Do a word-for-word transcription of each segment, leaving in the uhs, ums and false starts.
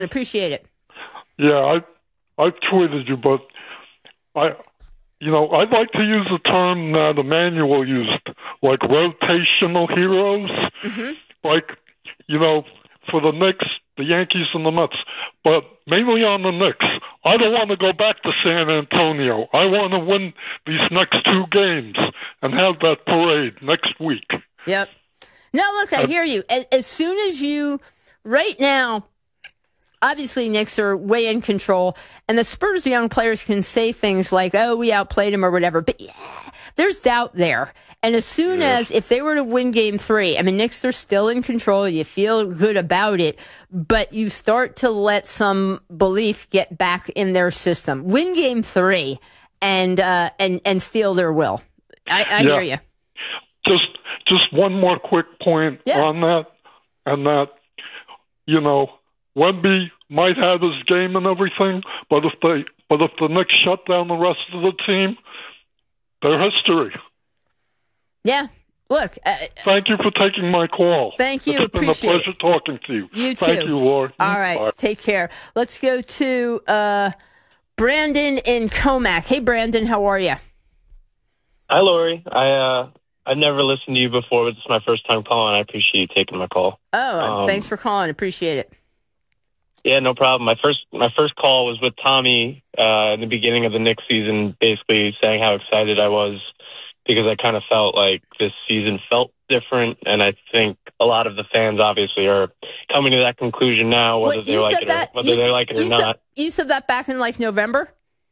Appreciate it. Yeah, I I've tweeted you, but I, you know, I'd like to use the term that Emmanuel used, like rotational heroes, mm-hmm. like, you know, for the Knicks, the Yankees, and the Mets, but mainly on the Knicks. I don't want to go back to San Antonio. I want to win these next two games and have that parade next week. Yep. No, look, I hear you. As, as soon as you, right now, obviously Knicks are way in control, and the Spurs young players can say things like, oh, we outplayed them or whatever, but yeah, there's doubt there. And as soon yeah. as, if they were to win game three, I mean, Knicks are still in control, you feel good about it, but you start to let some belief get back in their system. Win game three and, uh, and, and steal their will. I, I yeah. hear you. Just, just one more quick point yeah. on that, and that, you know, Wemby might have his game and everything, but if they, but if the Knicks shut down the rest of the team, they're history. Yeah. Look. Uh, Thank you for taking my call. Thank you. It's been Appreciate a pleasure it. talking to you. You too. Thank you, Lord. All right. Bye. Take care. Let's go to uh, Brandon in Comac. Hey, Brandon. How are you? Hi, Lori. I uh, I've never listened to you before, but this is my first time calling. I appreciate you taking my call. Oh, um, thanks for calling. Appreciate it. Yeah, no problem. My first my first call was with Tommy uh, in the beginning of the Knicks season, basically saying how excited I was because I kind of felt like this season felt different, and I think a lot of the fans obviously are coming to that conclusion now, whether Wait, they like it or, whether you, they like it or you not. Said, you said that back in like November?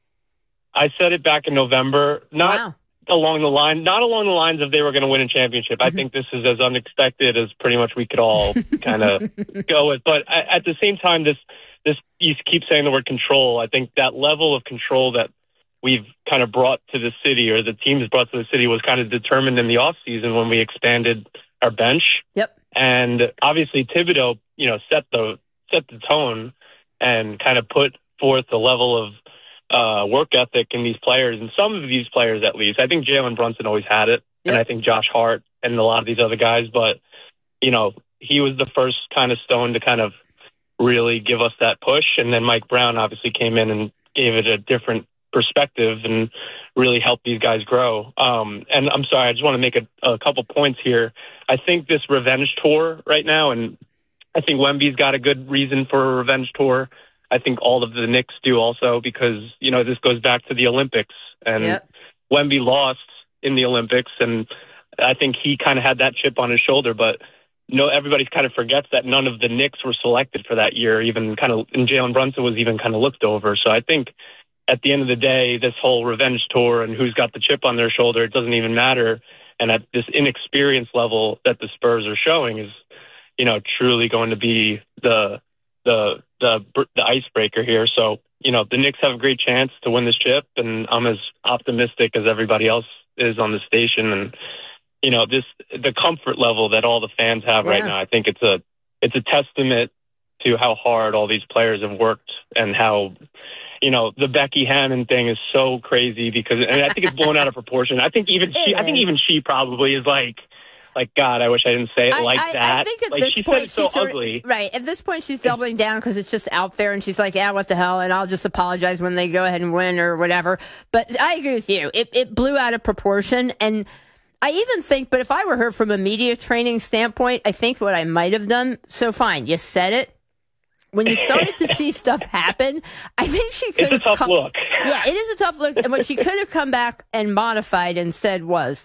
I said it back in November, not wow. along the line, not along the lines of they were going to win a championship. Mm-hmm. I think this is as unexpected as pretty much we could all kind of go with. But at the same time, this this you keep saying the word control. I think that level of control that we've kind of brought to the city, or the team has brought to the city, was kind of determined in the off season when we expanded our bench. Yep. And obviously Thibodeau, you know, set the set the tone and kind of put forth the level of uh, work ethic in these players, and some of these players at least. I think Jalen Brunson always had it, yep. and I think Josh Hart and a lot of these other guys. But you know, he was the first kind of stone to kind of really give us that push, and then Mike Brown obviously came in and gave it a different perspective and really helped these guys grow. Um, and I'm sorry, I just want to make a, a couple points here. I think this revenge tour right now, and I think Wemby's got a good reason for a revenge tour. I think all of the Knicks do also, because, you know, this goes back to the Olympics, and yep. Wemby lost in the Olympics, and I think he kind of had that chip on his shoulder, but no, everybody kind of forgets that none of the Knicks were selected for that year, even kind of, and Jalen Brunson was even kind of looked over. So I think at the end of the day, this whole revenge tour and who's got the chip on their shoulder, it doesn't even matter. And at this inexperience level that the Spurs are showing is, you know, truly going to be the the the the icebreaker here. So, you know, the Knicks have a great chance to win this chip, and I'm as optimistic as everybody else is on the station. And, you know, this the comfort level that all the fans have yeah. right now, I think it's a it's a testament to how hard all these players have worked, and how, you know, the Becky Hammon thing is so crazy because, and I think it's blown out of proportion. I think even she, I think even she probably is like, like, God, I wish I didn't say it I, like I, that. I think at like, this she point, said it so she's sort of, ugly. right. At this point, she's doubling down because it's just out there, and she's like, yeah, what the hell, and I'll just apologize when they go ahead and win or whatever. But I agree with you. It, it blew out of proportion, and I even think, but if I were her from a media training standpoint, I think what I might have done, so fine, you said it. When you started to see stuff happen, I think she could have... It's a tough come, look. Yeah, it is a tough look. And what she could have come back and modified and said was,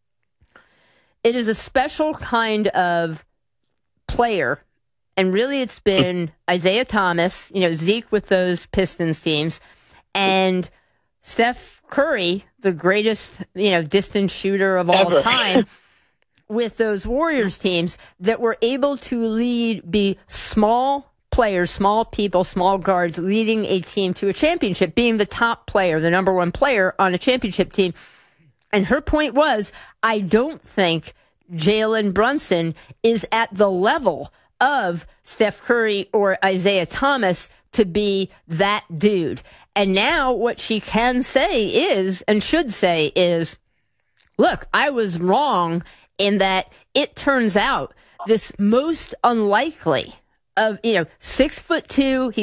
it is a special kind of player, and really it's been Isaiah Thomas, you know, Zeke with those Pistons teams, and Steph Curry, the greatest, you know, distance shooter of all Ever. time, with those Warriors teams that were able to lead, be small players, small people, small guards, leading a team to a championship, being the top player, the number one player on a championship team. And her point was, I don't think Jalen Brunson is at the level of Steph Curry or Isaiah Thomas to be that dude. And now what she can say is, and should say is, look, I was wrong in that it turns out this most unlikely of, you know, six foot two. He